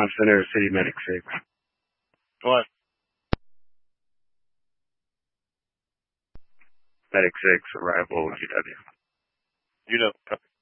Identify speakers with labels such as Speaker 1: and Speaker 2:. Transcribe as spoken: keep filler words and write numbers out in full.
Speaker 1: Comm Center, City Medic six.
Speaker 2: What?
Speaker 1: Medic six, arrival G W.
Speaker 2: You know.